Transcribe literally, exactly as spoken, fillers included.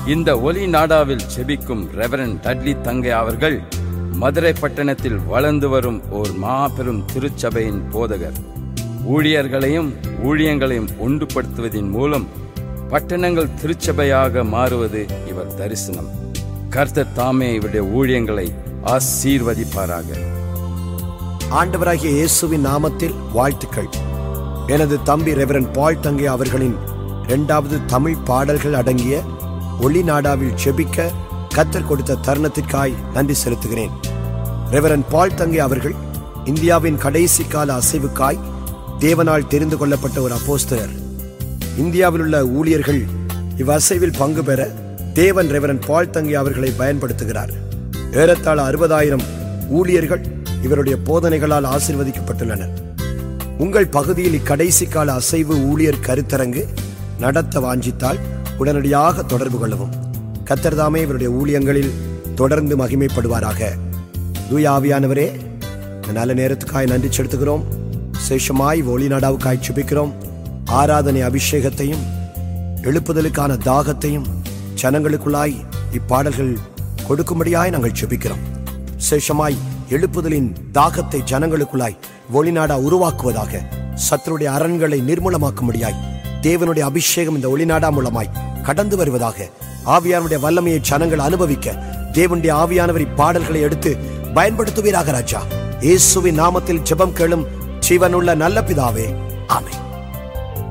இந்த ஒலி நாடாவில் செபிக்கும் ரெவரண்ட் டட்லி தங்கை அவர்கள் மதுரை பட்டணத்தில் வளர்ந்து வரும் ஓர் மாபெரும் திருச்சபையின் போதகர். ஊழியர்களையும் ஊழியங்களையும் ஒன்றுபடுத்துவதன் மூலம் பட்டணங்கள் திருச்சபையாக மாறுவது இவர் தரிசனம். கர்த்தர் தாமே இவருடைய ஊழியங்களை ஆசீர்வதிப்பாராக. ஆண்டவராகிய இயேசுவின் நாமத்தில் வாழ்த்துக்கள். எனது தம்பி ரெவரண்ட் பால் தங்கை அவர்களின் இரண்டாவது தமிழ் பாடல்கள் அடங்கிய ஒளி நாடாவில் செபிக்க கர்த்தர் கொடுத்த தருணத்திற்காய் நன்றி செலுத்துகிறேன். ரெவரண்ட் பால் தங்கை அவர்கள் இந்தியாவின் கடைசி கால அசைவுக்காய் தேவனால் தெரிந்து கொள்ளப்பட்ட ஒரு அப்போஸ்தலர். இந்தியாவில் உள்ள ஊழியர்கள் இவ்வசைவில் பங்கு பெற தேவன் ரெவரண்ட் பால் தங்கை அவர்களை பயன்படுத்துகிறார். ஏறத்தாழ அறுபதாயிரம் ஊழியர்கள் இவருடைய போதனைகளால் ஆசீர்வதிக்கப்பட்டுள்ளனர். உங்கள் பகுதியில் இக்கடைசி கால அசைவு ஊழியர் கருத்தரங்கு நடத்த வாஞ்சித்தால் உடனடியாக தொடர்பு கொள்ளவும். கர்த்தர் தாமே இவருடைய ஊழியங்களில் தொடர்ந்து மகிமைப்படுவாராக. தூய ஆவியானவரே, நல்ல நேரத்துக்காய் நன்றி செலுத்துகிறோம். சேஷமாய் ஒளி நாடாவுக்காய் செபிக்கிறோம். ஆராதனை அபிஷேகத்தையும் எழுப்புதலுக்கான தாகத்தையும் ஜனங்களுக்குள்ளாய் இப்பாடல்கள் கொடுக்கும்படியாய் நாங்கள் செபிக்கிறோம். சேஷமாய் எழுப்புதலின் தாகத்தை ஜனங்களுக்குள்ளாய் ஒளி நாடா உருவாக்குவதாக. சத்துருடைய அரண்களை நிர்மூலமாக்கும்படியாய் தேவனுடைய அபிஷேகம் இந்த ஒளி நாடா மூலமாய் கடந்து வருவதாக. ஆவியானுடைய வல்லமையை ஜனங்கள் அனுபவிக்க தேவனுடைய ஆவியானவர் இப்பாடல்களை எடுத்து பயன்படுத்துவீராக ராஜா. இயேசுவின் நாமத்தில் ஜெபம் கேளும் ஜீவனுள்ள நல்ல பிதாவே, ஆமென்.